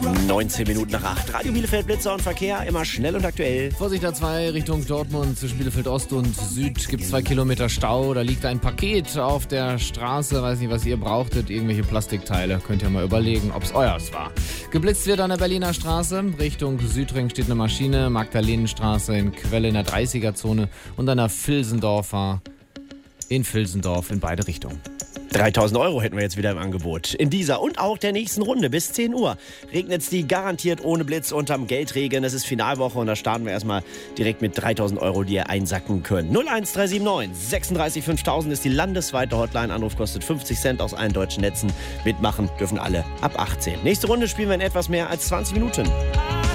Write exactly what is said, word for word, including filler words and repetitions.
neunzehn Minuten nach acht. Radio Bielefeld, Blitzer und Verkehr, immer schnell und aktuell. Vorsicht A zwei Richtung Dortmund, zwischen Bielefeld Ost und Süd gibt es zwei Kilometer Stau. Da liegt ein Paket auf der Straße, weiß nicht, was ihr brauchtet, irgendwelche Plastikteile. Könnt ihr mal überlegen, ob es euers war. Geblitzt wird an der Berliner Straße, Richtung Südring steht eine Maschine, Magdalenenstraße in Quelle in der dreißiger-Zone und an der Vilsendorfer in Vilsendorf in beide Richtungen. dreitausend Euro hätten wir jetzt wieder im Angebot. In dieser und auch der nächsten Runde bis zehn Uhr regnet es die garantiert ohne Blitz unterm Geldregen. Es ist Finalwoche und da starten wir erstmal direkt mit dreitausend Euro, die ihr einsacken könnt. null eins drei sieben neun sechsunddreißig fünftausend ist die landesweite Hotline. Anruf kostet fünfzig Cent aus allen deutschen Netzen. Mitmachen dürfen alle ab achtzehn. Nächste Runde spielen wir in etwas mehr als zwanzig Minuten.